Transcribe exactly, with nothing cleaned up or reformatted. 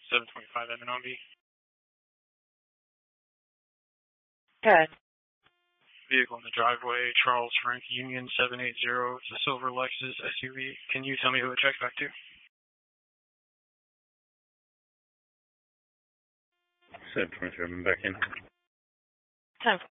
seven twenty-five Abercrombie. Good. Vehicle in the driveway, Charles Frank Union seven eighty. It's a silver Lexus S U V. Can you tell me who it checked back to? seven twenty-seven, back in. ten